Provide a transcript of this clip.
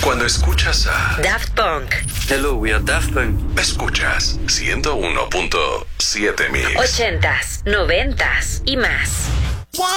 Cuando escuchas a Daft Punk. Hello, we are Daft Punk. escuchas 101.7 Mix. 80s, 90s y más.